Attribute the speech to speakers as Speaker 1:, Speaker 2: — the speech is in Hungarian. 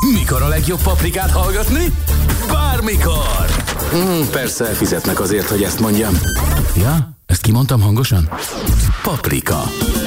Speaker 1: Mikor a legjobb Paprikát hallgatni? Bármikor! Persze, fizetnek azért, hogy ezt mondjam. Ja, ezt kimondtam hangosan? Paprika.